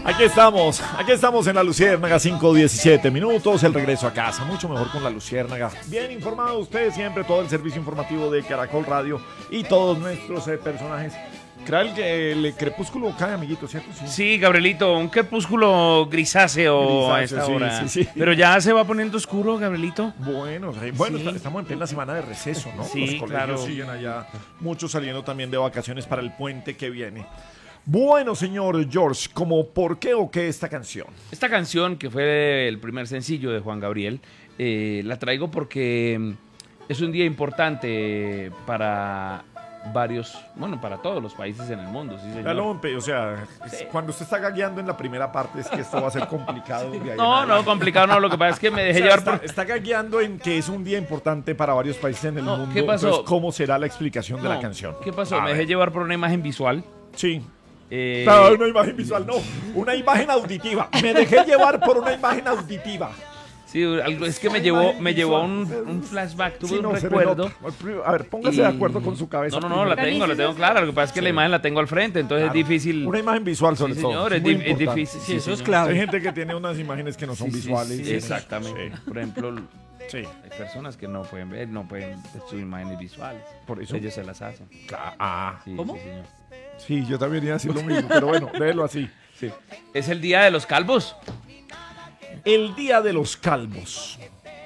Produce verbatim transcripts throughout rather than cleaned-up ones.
Aquí estamos, aquí estamos en La Luciérnaga, cinco diecisiete minutos, el regreso a casa, mucho mejor con La Luciérnaga. Bien informado usted siempre, todo el servicio informativo de Caracol Radio y todos nuestros eh, personajes. Creo que el crepúsculo cae, amiguito, ¿cierto? Sí, sí, Gabrielito, un crepúsculo grisáceo, grisáceo a esta sí, hora. Sí, sí. Pero ya se va poniendo oscuro, Gabrielito. Bueno, bueno, sí. Estamos en plena semana de receso, ¿no? Sí, Los colegios claro. siguen allá, muchos saliendo también de vacaciones para el puente que viene. Bueno, señor George, ¿cómo por qué o qué esta canción? Esta canción, que fue el primer sencillo de Juan Gabriel, eh, la traigo porque es un día importante para varios, bueno, para todos los países en el mundo, sí, señor. Lo, o sea, sí. Cuando usted está gagueando en la primera parte es que esto va a ser complicado. De no, no, complicado no, lo que pasa es que me dejé o sea, llevar está, por... Está gagueando en que es un día importante para varios países en el no, mundo. ¿qué pasó? Entonces, ¿cómo será la explicación no, de la canción? ¿Qué pasó? A me ver. dejé llevar por una imagen visual. Sí. Eh... No, una imagen visual, no. Una imagen auditiva. Me dejé llevar por una imagen auditiva. Sí, algo, es que me llevó, me llevó a un, un flashback, tuve sí, no, un recuerdo. A ver, póngase y... de acuerdo con su cabeza. No, no, no, la tengo, la tengo clara. Lo que pasa es que sí. la imagen la tengo al frente, entonces claro. es difícil. Una imagen visual sobre sí, todo. Señor, es, es, es difícil. Sí, eso es claro. Hay gente que tiene unas imágenes que no son sí, visuales. Sí, sí, exactamente. Sí. Por ejemplo, sí. hay personas que no pueden ver, no pueden ver sus imágenes visuales. Por eso ellos se las hacen. Claro. Ah. Sí, ¿Cómo? Sí, señor. Sí, yo también iba a decir lo mismo, pero bueno, déjelo así. Sí. Es el día de los calvos. El día de los calvos.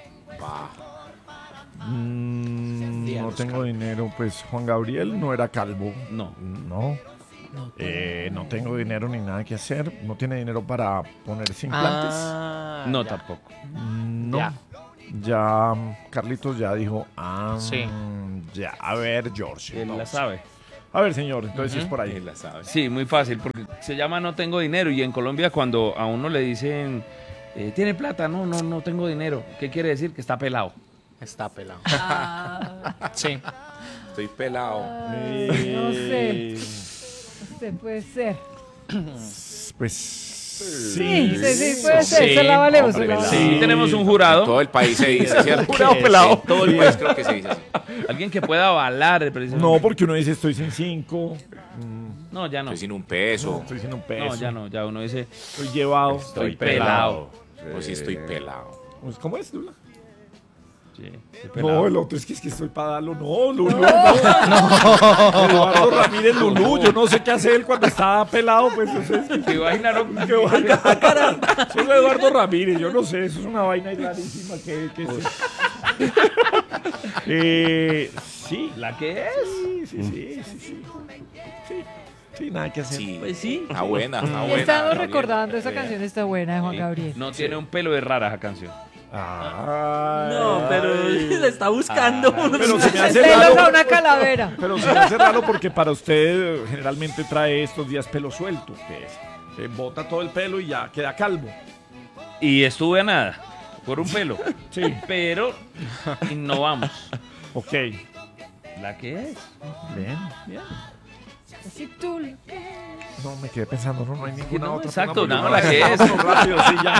Mm, no tengo calvos. dinero, pues Juan Gabriel no era calvo. No. No. No, eh, no tengo dinero ni nada que hacer. No tiene dinero para ponerse implantes. Ah, no, ya. tampoco. No. Ya. ya, Carlitos ya dijo. Ah, sí. Ya, a ver, George. Él vamos. la sabe. A ver, señor, entonces uh-huh. es por ahí. Él la sabe. Sí, muy fácil, porque se llama No tengo dinero. Y en Colombia, cuando a uno le dicen. Eh, ¿Tiene plata? No, no, no tengo dinero. ¿Qué quiere decir? Que está pelado. Está pelado. Ah. Sí. Estoy pelado. Ay, no sé. Usted puede ser. Pues sí, sí, sí, sí puede ser. Sí, se la valemos. hombre, se la sí, tenemos un jurado. En todo el país se dice, ¿cierto? Jurado pelado. En todo el país creo que se dice así. Alguien que pueda avalar el No, porque uno dice estoy sin cinco. No, ya no. Estoy sin un peso. Estoy sin un peso. No, ya no, ya uno dice estoy llevado. Estoy, estoy pelado. pelado. Pues sí, estoy pelado. ¿Cómo es, Lula? Sí, no, el otro es que, es que estoy para darlo. No, Lulú. No. no. Eduardo Ramírez Lulú. Yo no sé qué hace él cuando está pelado. Pues eso es. ¿Qué vaina no? ¿Qué vaina? Eso es Eduardo Ramírez. Yo no sé. Eso es una vaina rarísima. Que, que es. eh, sí. ¿La que es? Sí, sí, sí. sí, sí. sí. Sí, nada que hacer. Sí. Pues sí. Está buena, está buena. Estamos recordando, esa canción está buena de Juan Gabriel. No tiene un pelo de rara esa canción. Ay, no, pero la está buscando. Ay, pero se me hace raro. A una calavera. Pero se me hace raro porque para usted generalmente trae estos días pelo suelto. Que se bota todo el pelo y ya queda calvo. Y estuve a nada, por un pelo. Sí. Pero innovamos. Ok. ¿La que es? Bien, bien. Así tú. No, me quedé pensando, no, no hay ninguna no, otra. Exacto, no, no, la que es. Rápido, sí, ya.